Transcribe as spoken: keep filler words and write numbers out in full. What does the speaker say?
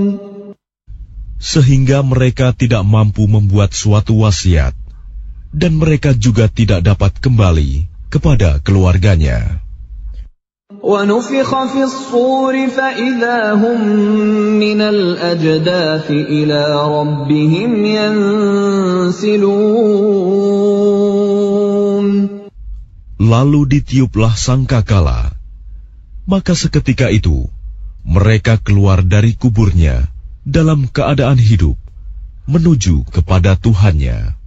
Sehingga mereka tidak mampu membuat suatu wasiat, dan mereka juga tidak dapat kembali kepada keluarganya. وَنُفِخَ فِي الصُّورِ فَإِذَا هُمْ مِنَ الْأَجْدَاثِ إِلَى رَبِّهِمْ يَنْسِلُونَ. Lalu ditiuplah sangkakala, maka seketika itu mereka keluar dari kuburnya dalam keadaan hidup menuju kepada Tuhannya.